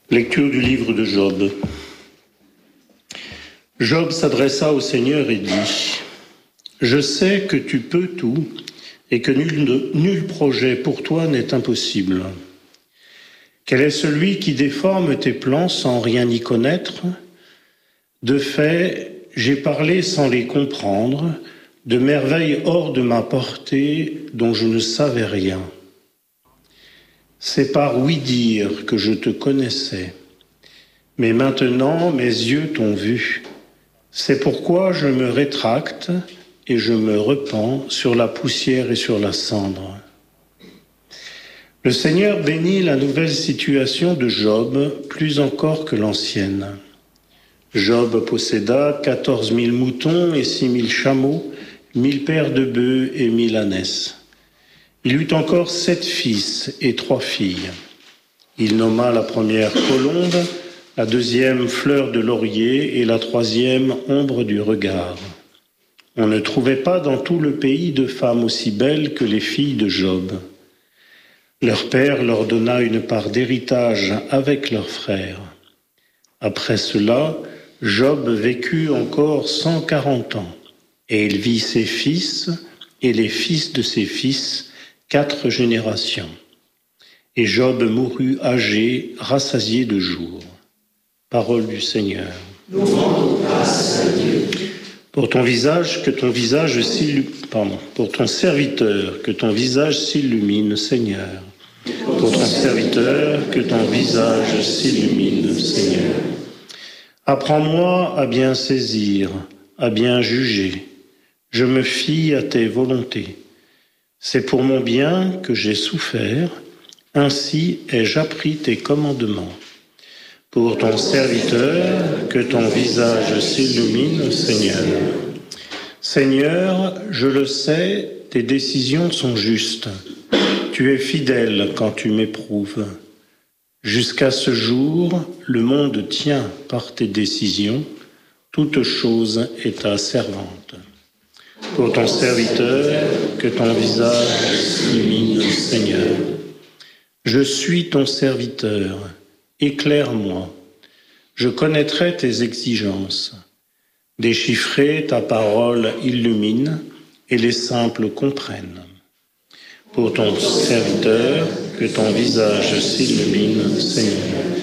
Lecture du livre de Job. Job s'adressa au Seigneur et dit : « Je sais que tu peux tout et que nul projet pour toi n'est impossible. Quel est celui qui déforme tes plans sans rien y connaître ? De fait, j'ai parlé sans les comprendre, de merveilles hors de ma portée dont je ne savais rien. C'est par ouï-dire que je te connaissais. Mais maintenant, mes yeux t'ont vu. C'est pourquoi je me rétracte et je me repens sur la poussière et sur la cendre. » Le Seigneur bénit la nouvelle situation de Job plus encore que l'ancienne. Job posséda 14 000 moutons et 6 000 chameaux, 1000 paires de bœufs et 1000 ânesses. Il eut encore 7 fils et 3 filles. Il nomma la première colombe, la deuxième fleur de laurier et la troisième ombre du regard. On ne trouvait pas dans tout le pays de femmes aussi belles que les filles de Job. Leur père leur donna une part d'héritage avec leurs frères. Après cela, Job vécut encore 140 ans, et il vit ses fils et les fils de ses fils, 4 générations. Et Job mourut âgé, rassasié de jours. Parole du Seigneur. Nous rendons grâce à Dieu. Pour ton visage, que ton visage pour ton serviteur, que ton visage s'illumine, Seigneur. Pour ton serviteur, que ton visage s'illumine, Seigneur. Apprends-moi à bien saisir, à bien juger. Je me fie à tes volontés. C'est pour mon bien que j'ai souffert, ainsi ai-je appris tes commandements. Pour ton serviteur, que ton visage s'illumine, Seigneur. Seigneur, je le sais, tes décisions sont justes. Tu es fidèle quand tu m'éprouves. Jusqu'à ce jour, le monde tient par tes décisions. Toute chose est ta servante. Pour ton serviteur, que ton visage s'illumine, Seigneur. Je suis ton serviteur. Éclaire-moi, je connaîtrai tes exigences. Déchiffrer ta parole illumine et les simples comprennent. Pour ton serviteur, que ton visage s'illumine, Seigneur.